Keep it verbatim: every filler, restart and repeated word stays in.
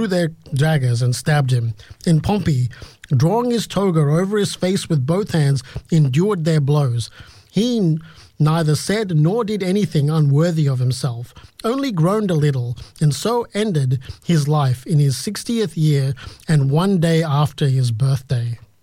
drew their daggers and stabbed him. And Pompey, drawing his toga over his face with both hands, endured their blows. He neither said nor did anything unworthy of himself, only groaned a little, and so ended his life in his sixtieth year and one day after his birthday.